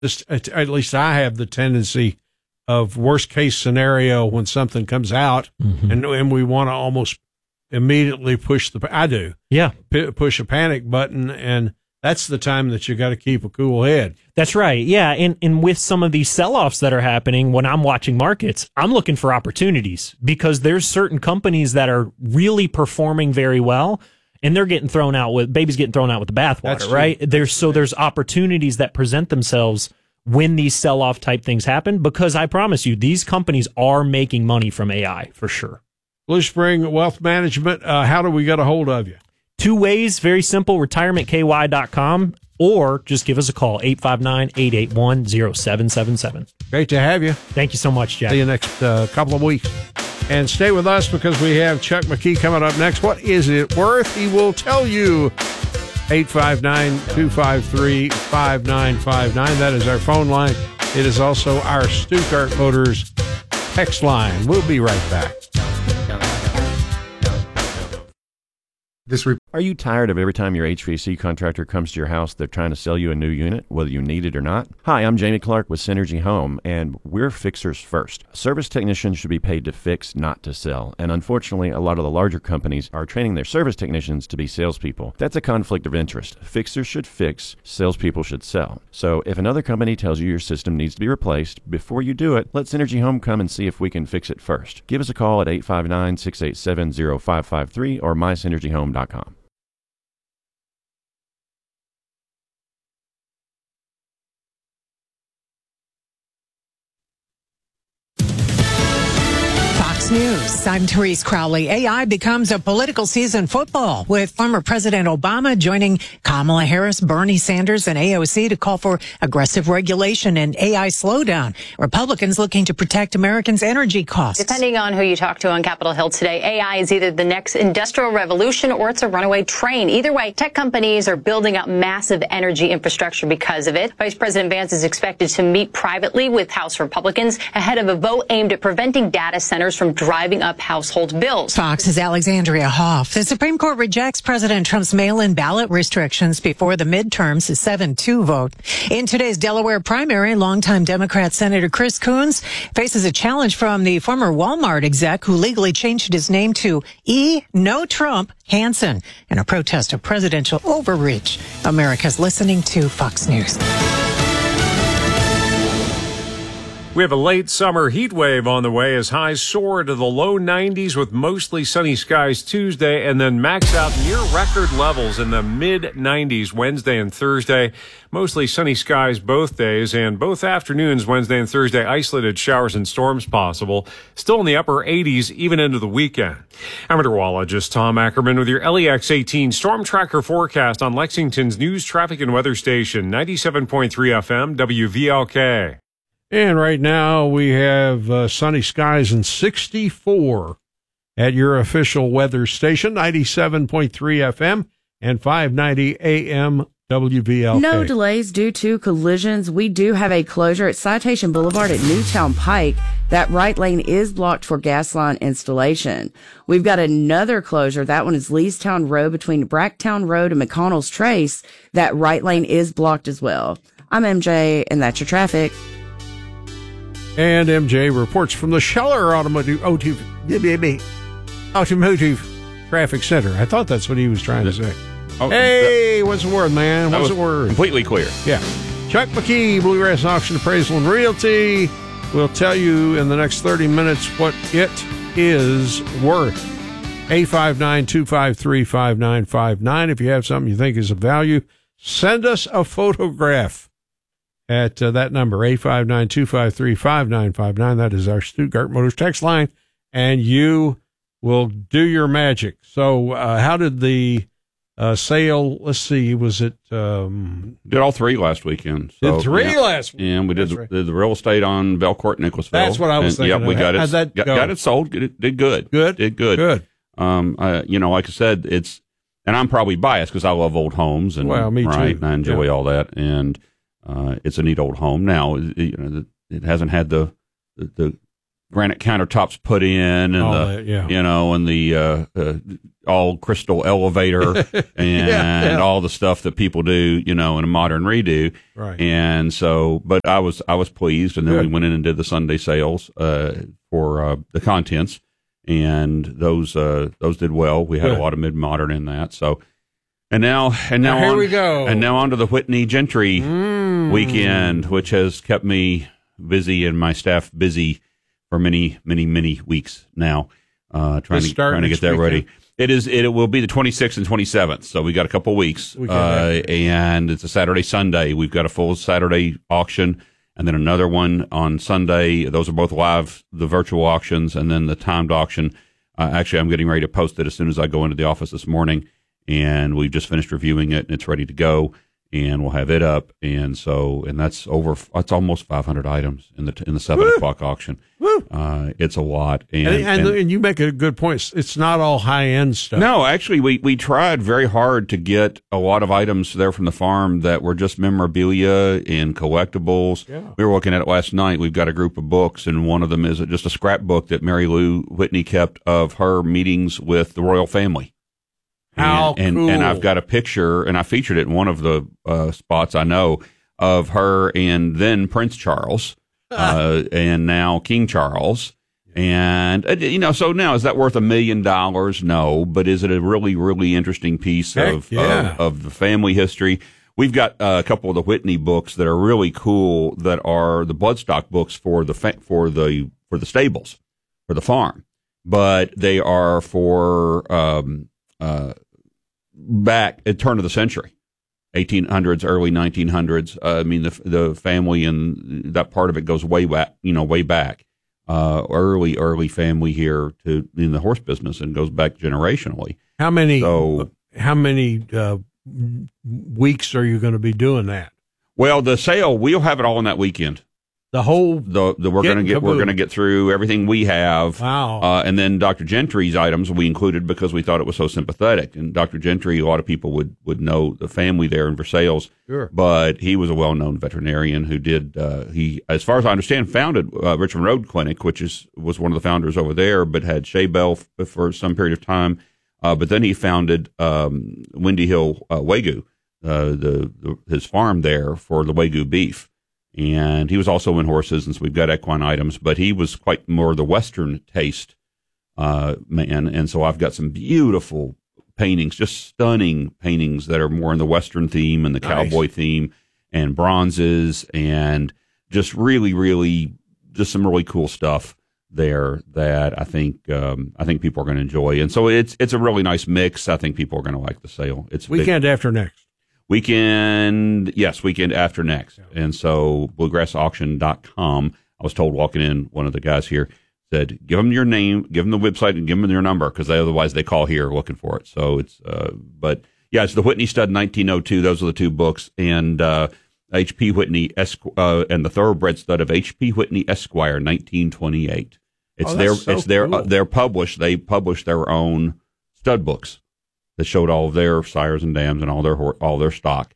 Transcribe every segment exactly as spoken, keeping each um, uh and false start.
this, at least I have the tendency of worst case scenario when something comes out, mm-hmm. and and we want to almost immediately push the, I do. Yeah. P- push a panic button, and that's the time that you got to keep a cool head. That's right. Yeah. And, and with some of these sell-offs that are happening, when I'm watching markets, I'm looking for opportunities because there's certain companies that are really performing very well, and they're getting thrown out with, babies getting thrown out with the bathwater, right? There's, so there's opportunities that present themselves when these sell-off type things happen, because I promise you, these companies are making money from A I for sure. Blue Spring Wealth Management, uh, how do we get a hold of you? Two ways, very simple, retirement k y dot com, or just give us a call, eight five nine, eight eight one, zero seven seven seven. Great to have you. Thank you so much, Jack. See you next uh, couple of weeks. And stay with us because we have Chuck McKee coming up next. What is it worth? He will tell you. eight five nine, two five three, five nine five nine. That is our phone line. It is also our Stuttgart Motors text line. We'll be right back. This re- Are you tired of every time your H V A C contractor comes to your house, they're trying to sell you a new unit, whether you need it or not? Hi, I'm Jamie Clark with Synergy Home, and we're fixers first. Service technicians should be paid to fix, not to sell. And unfortunately, a lot of the larger companies are training their service technicians to be salespeople. That's a conflict of interest. Fixers should fix, salespeople should sell. So if another company tells you your system needs to be replaced, before you do it, let Synergy Home come and see if we can fix it first. Give us a call at eight five nine, six eight seven, zero five five three or my synergy home dot com. News. I'm Therese Crowley. A I becomes a political season football, with former President Obama joining Kamala Harris, Bernie Sanders, and A O C to call for aggressive regulation and A I slowdown. Republicans looking to protect Americans' energy costs. Depending on who you talk to on Capitol Hill today, A I is either the next industrial revolution or it's a runaway train. Either way, tech companies are building up massive energy infrastructure because of it. Vice President Vance is expected to meet privately with House Republicans ahead of a vote aimed at preventing data centers from driving up household bills. Fox's Alexandria Hoff. The Supreme Court rejects President Trump's mail-in ballot restrictions before the midterms, a seven two vote. In today's Delaware primary, longtime Democrat Senator Chris Coons faces a challenge from the former Walmart exec who legally changed his name to E. No Trump Hansen in a protest of presidential overreach. America's listening to Fox News. We have a late summer heat wave on the way as highs soar to the low nineties with mostly sunny skies Tuesday and then max out near record levels in the mid nineties Wednesday and Thursday. Mostly sunny skies both days, and both afternoons, Wednesday and Thursday, isolated showers and storms possible. Still in the upper eighties even into the weekend. I'm meteorologist Tom Ackerman with your L E X eighteen Storm Tracker forecast on Lexington's news, traffic, and weather station, ninety-seven point three F M, W V L K. And right now we have uh, sunny skies and sixty-four at your official weather station, ninety-seven point three F M and five ninety A M W V L K. No delays due to collisions. We do have a closure at Citation Boulevard at Newtown Pike. That right lane is blocked for gas line installation. We've got another closure. That one is Leestown Road between Bracktown Road and McConnell's Trace. That right lane is blocked as well. I'm M J, and that's your traffic. And M J reports from the Scheller Automotive, Automotive Traffic Center. I thought that's what he was trying to say. Oh, hey, that, what's the word, man? What's the word? Completely clear. Yeah. Chuck McKee, Bluegrass Auction Appraisal and Realty, will tell you in the next thirty minutes what it is worth. eight five nine, two five three, five nine five nine. If you have something you think is of value, send us a photograph at uh, that number, eight five nine, two five three, five nine five nine. That is our Stuttgart Motors text line, and you will do your magic. So uh, how did the uh, sale, let's see, was it? Um, did all three last weekend. So, did three yeah. last weekend. And we did the, right. did the real estate on Belcourt, Nicholasville. That's what I was and, thinking. Yeah, we got How'd it, that got, go? got it sold. It did good. Good? Did good. Good. Um, uh, you know, like I said, it's, and I'm probably biased because I love old homes. And, well, me right, too. And I enjoy yeah. all that. And Uh, it's a neat old home. Now, it, you know, it hasn't had the, the, the granite countertops put in, and All the that, yeah. you know, and the uh, uh, all crystal elevator, and Yeah, yeah. all the stuff that people do, you know, in a modern redo. Right. And so, but I was I was pleased, and then Good. we went in and did the Sunday sales uh, for uh, the contents, and those uh, those did well. We had Good. a lot of mid modern in that. So, and now and now, Now, here on, we go. and now on to the Whitney Gentry Mm. weekend, which has kept me busy and my staff busy for many, many, many weeks now, uh, trying Let's to start trying to next get that weekend. ready. It is. It will be the twenty-sixth and twenty-seventh, so we got a couple weeks, Weekend uh, after. and it's a Saturday, Sunday. We've got a full Saturday auction, and then another one on Sunday. Those are both live, the virtual auctions, and then the timed auction. Uh, actually, I'm getting ready to post it as soon as I go into the office this morning, and we've just finished reviewing it, and it's ready to go. And we'll have it up, and so and that's over. It's almost five hundred items in the in the seven Woo! o'clock auction. Woo! Uh, it's a lot, and, And, and, and- and you make a good point. It's not all high end stuff. no, actually, we we tried very hard to get a lot of items there from the farm that were just memorabilia and collectibles. Yeah. We were looking at it last night. We've got a group of books, and one of them is just a scrapbook that Mary Lou Whitney kept of her meetings with the royal family. How and, cool. and, and I've got a picture, and I featured it in one of the uh, spots I know of her and then Prince Charles, uh, and now King Charles. And, uh, you know, so now, is that worth a million dollars? No. But is it a really, really interesting piece Heck, of, yeah. of, of the family history? We've got uh, a couple of the Whitney books that are really cool that are the bloodstock books for the, fa- for the, for the stables, for the farm. But they are for, um, uh, back at turn of the century, eighteen hundreds, early nineteen hundreds. Uh, I mean, the the family and that part of it goes way back, you know, way back. Uh, early, early family here to in the horse business and goes back generationally. How many? So- how many uh, weeks are you going to be doing that? Well, the sale, we'll have it all in that weekend. The whole. The, the we're Get going to get we're kaboom. going to get through everything we have. Wow. Uh, and then Doctor Gentry's items we included because we thought it was so sympathetic. And Doctor Gentry, a lot of people would, would know the family there in Versailles. Sure. But he was a well-known veterinarian who did, uh, he, as far as I understand, founded uh, Richmond Road Clinic, which is was one of the founders over there, but had Shea Bell f- for some period of time. Uh, but then he founded um, Windy Hill uh, Wagyu, uh, the, the his farm there for the Wagyu beef. And he was also in horses, and so we've got equine items, but he was quite more the Western taste uh, man. And so I've got some beautiful paintings, just stunning paintings that are more in the Western theme and the Nice. cowboy theme, and bronzes, and just really, really, just some really cool stuff there that I think um, I think people are going to enjoy. And so it's it's a really nice mix. I think people are going to like the sale. It's a big- Weekend after next. Weekend, yes, weekend after next. And so bluegrass auction dot com, I was told walking in, one of the guys here said, give them your name, give them the website, and give them your number, because otherwise they call here looking for it. So it's, uh, but yeah, it's the Whitney Stud nineteen oh two. Those are the two books. And uh, H P Whitney, Esqu- uh, and the Thoroughbred Stud of H P Whitney Esquire, nineteen twenty-eight. It's Oh, their, that's so it's their, cool. uh, they're published, they publish their own stud books that showed all of their sires and dams and all their hor- all their stock.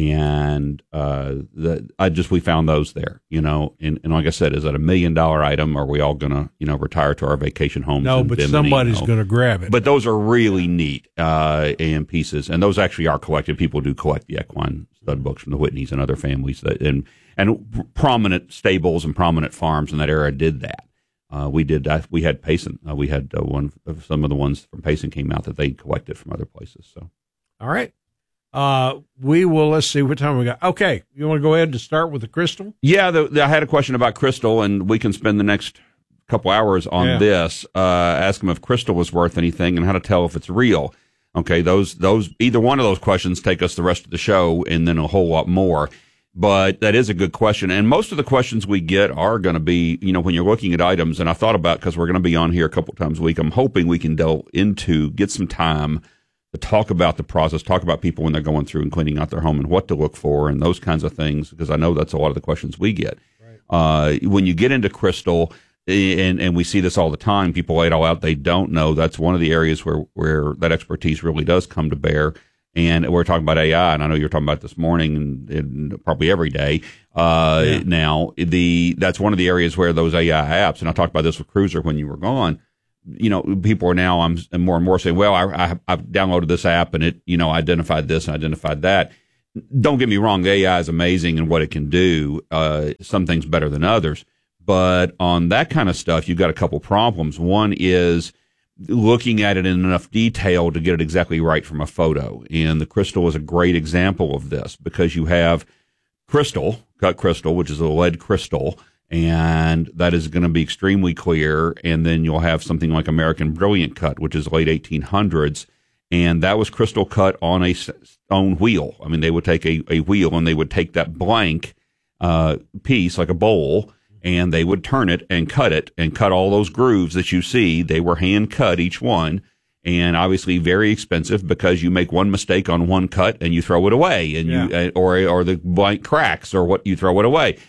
And uh, the, I just we found those there, you know. And, and like I said, is that a million dollar item? Are we all gonna, you know, retire to our vacation homes? No, in but Bimini, somebody's you know? going to grab it. But those are really neat uh, and pieces, and those actually are collected. People do collect the equine stud books from the Whitneys and other families, that, and and prominent stables and prominent farms in that era did that. Uh, we did. Uh, we had Payson. Uh, we had uh, one. of Some of the ones from Payson came out that they collected from other places. So, all right. Uh, we will. Let's see what time we got. Okay, you want to go ahead and start with the crystal? yeah, the, the, I had a question about crystal, and we can spend the next couple hours on Yeah. this. Uh, ask them if crystal was worth anything and how to tell if it's real. Okay, those those either one of those questions take us the rest of the show, and then a whole lot more. But that is a good question. And most of the questions we get are going to be, you know, when you're looking at items, and I thought about, because we're going to be on here a couple times a week, I'm hoping we can delve into, get some time to talk about the process, talk about people when they're going through and cleaning out their home and what to look for and those kinds of things, because I know that's a lot of the questions we get. Right. Uh, when you get into crystal, and, and we see this all the time, people lay it all out, they don't know. That's one of the areas where, where that expertise really does come to bear. And we're talking about A I, and I know you're talking about this morning and, and probably every day. Uh, yeah. Now, the that's one of the areas where those A I apps, and I talked about this with Cruiser when you were gone. You know, people are now I'm more and more saying, well, I, I, I've downloaded this app and it, you know, identified this and identified that. Don't get me wrong, the A I is amazing in what it can do. Uh, some things better than others. But on that kind of stuff, you've got a couple problems. One is looking at it in enough detail to get it exactly right from a photo. And the crystal is a great example of this because you have crystal, cut crystal, which is a lead crystal, and that is going to be extremely clear. And then you'll have something like American Brilliant Cut, which is late eighteen hundreds. And that was crystal cut on a stone wheel. I mean, they would take a, a wheel and they would take that blank uh, piece, like a bowl, and they would turn it and cut it and cut all those grooves that you see. They were hand cut, each one, and obviously very expensive because you make one mistake on one cut and you throw it away, and yeah. you or or the blank cracks or what you throw it away.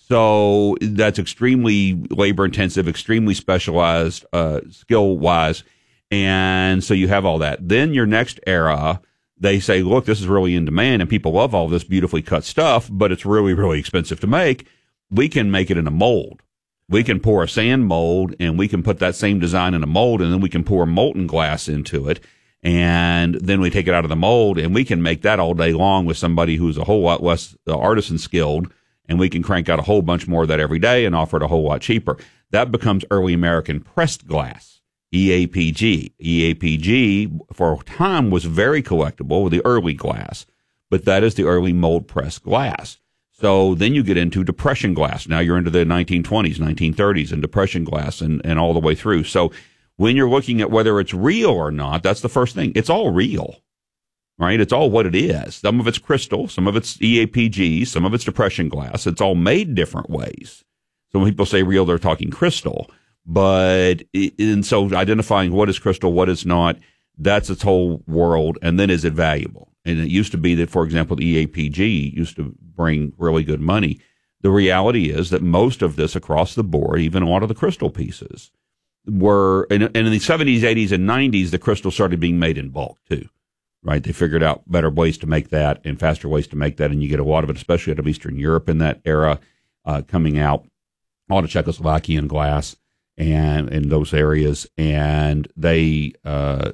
So that's extremely labor intensive, extremely specialized, uh, skill wise. And so you have all that. Then your next era, they say, look, this is really in demand and people love all this beautifully cut stuff, but it's really, really expensive to make. We can make it in a mold. We can pour a sand mold and we can put that same design in a mold, and then we can pour molten glass into it. And then we take it out of the mold and we can make that all day long with somebody who's a whole lot less uh, artisan skilled. And we can crank out a whole bunch more of that every day and offer it a whole lot cheaper. That becomes early American pressed glass, E A P G. E A P G, for a time, was very collectible with the early glass, but that is the early mold pressed glass. So then you get into depression glass. Now you're into the nineteen twenties, nineteen thirties, and depression glass and, and all the way through. So when you're looking at whether it's real or not, that's the first thing. It's all real. Right? It's all what it is. Some of it's crystal, some of it's E A P G, some of it's depression glass. It's all made different ways. So when people say real, they're talking crystal. But, and so identifying what is crystal, what is not, that's its whole world. And then is it valuable? And it used to be that, for example, the E A P G used to bring really good money. The reality is that most of this across the board, even a lot of the crystal pieces, were, and in the seventies, eighties, and nineties, the crystal started being made in bulk too. Right, they figured out better ways to make that and faster ways to make that, and you get a lot of it, especially out of Eastern Europe in that era, uh, coming out, a lot of Czechoslovakian glass and in those areas, and they, uh,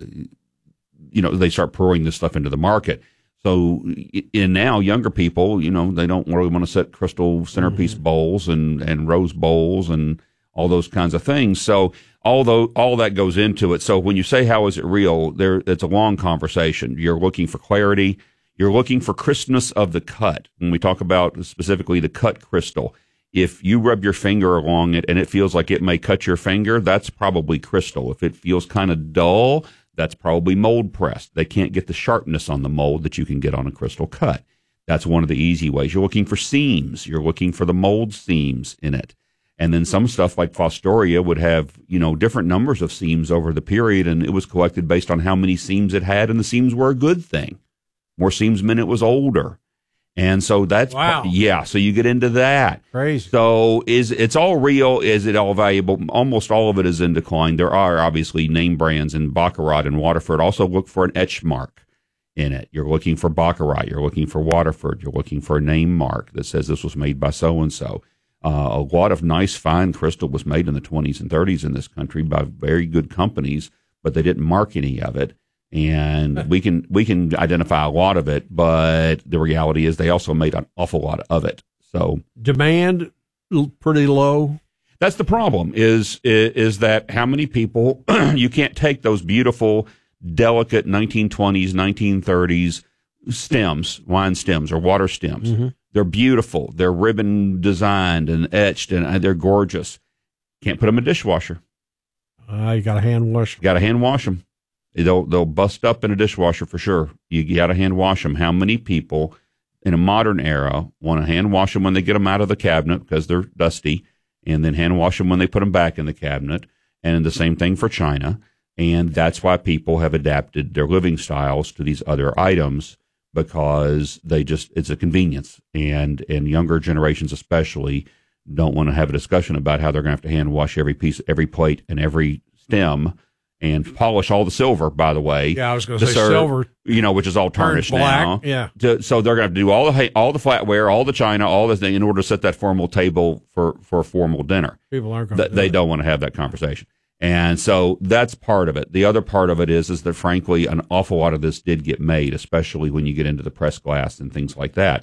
you know, they start pouring this stuff into the market. So, in now younger people, you know, they don't really want to set crystal centerpiece mm-hmm. bowls and and rose bowls and all those kinds of things. So, although all that goes into it. So when you say, how is it real? There, it's a long conversation. You're looking for clarity. You're looking for crispness of the cut. When we talk about specifically the cut crystal, if you rub your finger along it and it feels like it may cut your finger, that's probably crystal. If it feels kind of dull, that's probably mold pressed. They can't get the sharpness on the mold that you can get on a crystal cut. That's one of the easy ways. You're looking for seams. You're looking for the mold seams in it. And then some stuff like Fostoria would have, you know, different numbers of seams over the period, and it was collected based on how many seams it had, and the seams were a good thing. More seams meant it was older. And so that's, wow. yeah, so you get into that. Crazy. So is it's all real? Is it all valuable? Almost all of it is in decline. There are obviously name brands in Baccarat and Waterford. Also look for an etch mark in it. You're looking for Baccarat. You're looking for Waterford. You're looking for a name mark that says this was made by so-and-so. Uh, a lot of nice, fine crystal was made in the twenties and thirties in this country by very good companies, but they didn't mark any of it. And we can we can identify a lot of it, but the reality is they also made an awful lot of it. So demand pretty low. That's the problem. Is is, is that how many people you can't take those beautiful, delicate nineteen twenties, nineteen thirties stems, wine stems or water stems. Mm-hmm. They're beautiful. They're ribbon designed and etched, and they're gorgeous. Can't put them in a dishwasher. Uh, you got to hand wash them. Got to hand wash them. They'll they'll bust up in a dishwasher for sure. You got to hand wash them. How many people in a modern era want to hand wash them when they get them out of the cabinet because they're dusty, and then hand wash them when they put them back in the cabinet? And the same thing for China. And that's why people have adapted their living styles to these other items, because they just, it's a convenience. And, and younger generations especially don't want to have a discussion about how they're going to have to hand wash every piece, every plate and every stem and polish all the silver, by the way. Yeah, I was going to say serve, silver. You know, which is all tarnished black, now. yeah. To, so they're going to do all the all the flatware, all the china, all this thing in order to set that formal table for, for a formal dinner. People aren't going Th- to. They do don't want to have that conversation. And so that's part of it. The other part of it is, is that frankly, an awful lot of this did get made, especially when you get into the press glass and things like that.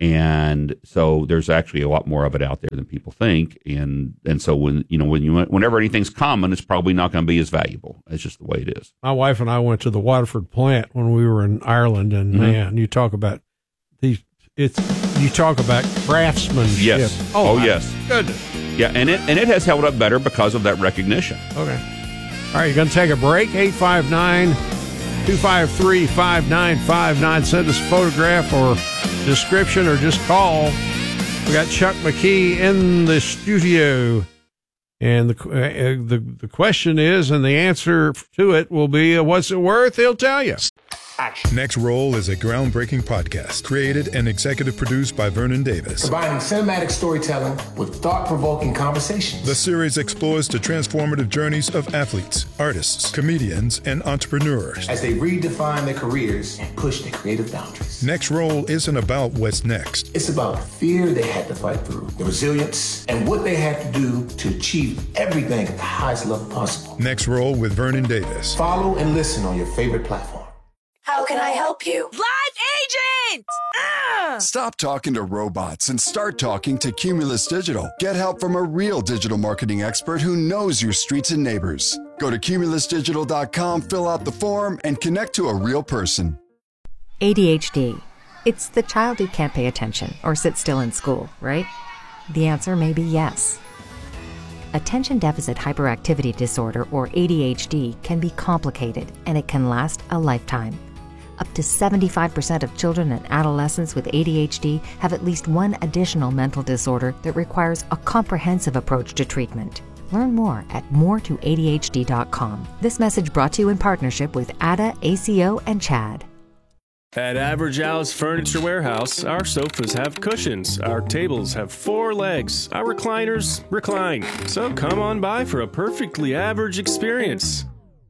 And so there's actually a lot more of it out there than people think. And, and so when, you know, when you, whenever anything's common, it's probably not going to be as valuable. It's just the way it is. My wife and I went to the Waterford plant when we were in Ireland, and mm-hmm. man, you talk about these, it's, you talk about craftsmanship. Yes. Oh, oh my yes. Goodness. Yeah. And it, and it has held up better because of that recognition. Okay. All right. You're going to take a break. eight five nine, two five three, five nine five nine. Send us a photograph or description, or just call. We got Chuck McKee in the studio, and the uh, the the question is, and the answer to it will be, uh, what's it worth? He'll tell you. Action. Next Roll is a groundbreaking podcast created and executive produced by Vernon Davis. Combining cinematic storytelling with thought-provoking conversations. The series explores the transformative journeys of athletes, artists, comedians, and entrepreneurs as they redefine their careers and push their creative boundaries. Next Roll isn't about what's next. It's about the fear they had to fight through, the resilience, and what they had to do to achieve everything at the highest level possible. Next Roll with Vernon Davis. Follow and listen on your favorite platform. How can I help you? Live Agent! Ah! Stop talking to robots and start talking to Cumulus Digital. Get help from a real digital marketing expert who knows your streets and neighbors. Go to cumulus digital dot com, fill out the form, and connect to a real person. A D H D. It's the child who can't pay attention or sit still in school, right? The answer may be yes. Attention Deficit Hyperactivity Disorder, or A D H D, can be complicated, and it can last a lifetime. Up to seventy-five percent of children and adolescents with A D H D have at least one additional mental disorder that requires a comprehensive approach to treatment. Learn more at more to A D H D dot com. This message brought to you in partnership with A D A, A C O, and CHAD. At Average Al's Furniture Warehouse, our sofas have cushions, our tables have four legs, our recliners recline. So come on by for a perfectly average experience.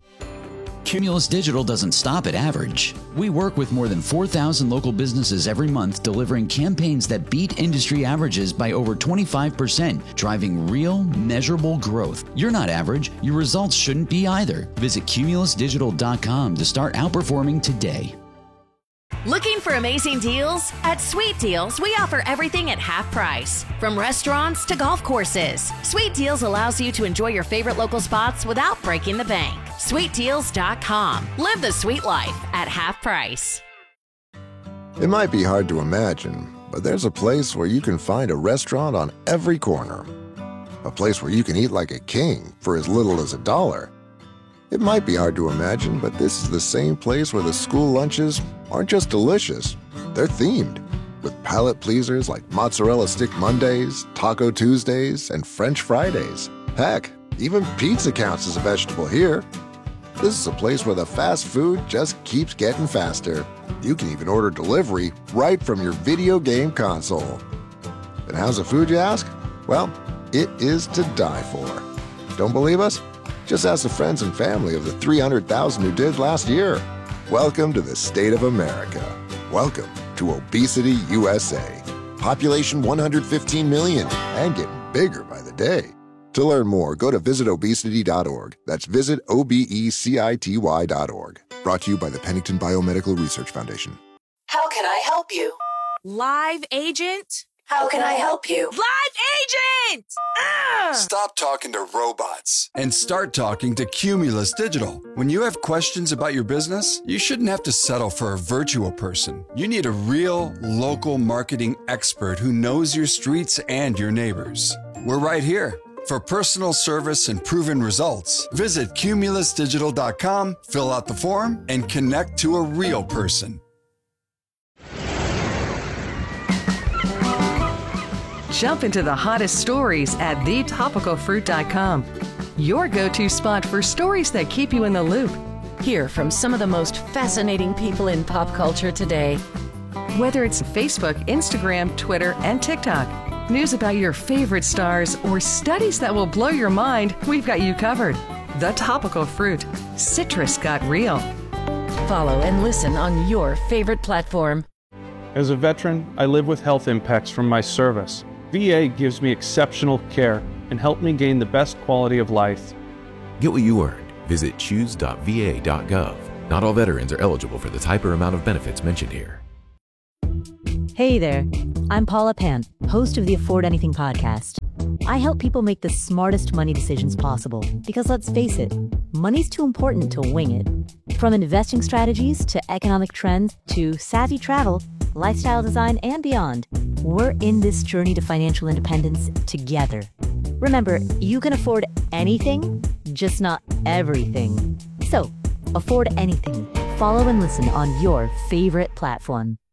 Cumulus Digital doesn't stop at average. We work with more than four thousand local businesses every month, delivering campaigns that beat industry averages by over twenty-five percent, driving real, measurable growth. You're not average. Your results shouldn't be either. Visit cumulus digital dot com to start outperforming today. Looking for amazing deals? At Sweet Deals, we offer everything at half price. From restaurants to golf courses, Sweet Deals allows you to enjoy your favorite local spots without breaking the bank. sweet deals dot com. Live the sweet life at half price. It might be hard to imagine, but there's a place where you can find a restaurant on every corner. A place where you can eat like a king for as little as a dollar. It might be hard to imagine, but this is the same place where the school lunches aren't just delicious, they're themed, with palate pleasers like Mozzarella Stick Mondays, Taco Tuesdays, and French Fridays. Heck, even pizza counts as a vegetable here. This is a place where the fast food just keeps getting faster. You can even order delivery right from your video game console. And how's the food, you ask? Well, it is to die for. Don't believe us? Just ask the friends and family of the three hundred thousand who did last year. Welcome to the state of America. Welcome to Obesity U S A. Population one hundred fifteen million and getting bigger by the day. To learn more, go to visit obesity dot org. That's visit O B E C I T Y dot org. Brought to you by the Pennington Biomedical Research Foundation. How can I help you? Live Agent? How can I help you? Live Agent! Ah! Stop talking to robots and start talking to Cumulus Digital. When you have questions about your business, you shouldn't have to settle for a virtual person. You need a real, local marketing expert who knows your streets and your neighbors. We're right here. For personal service and proven results, visit cumulus digital dot com, fill out the form, and connect to a real person. Jump into the hottest stories at the topical fruit dot com. Your go-to spot for stories that keep you in the loop. Hear from some of the most fascinating people in pop culture today. Whether it's Facebook, Instagram, Twitter, and TikTok, news about your favorite stars, or studies that will blow your mind, we've got you covered. The Topical Fruit. Citrus got real. Follow and listen on your favorite platform. As a veteran, I live with health impacts from my service. V A gives me exceptional care and helped me gain the best quality of life. Get what you earned. Visit choose dot v a dot gov. Not all veterans are eligible for the type or amount of benefits mentioned here. Hey there, I'm Paula Pan, host of the Afford Anything podcast. I help people make the smartest money decisions possible because let's face it, money's too important to wing it. From investing strategies to economic trends to savvy travel, lifestyle design, and beyond, we're in this journey to financial independence together. Remember, you can afford anything, just not everything. So, afford anything. Follow and listen on your favorite platform.